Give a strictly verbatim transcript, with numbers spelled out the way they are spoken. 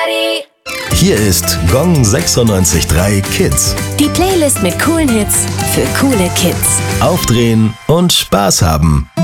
Hier ist Gong sechsundneunzig Komma drei Kids. Die Playlist mit coolen Hits für coole Kids. Aufdrehen und Spaß haben.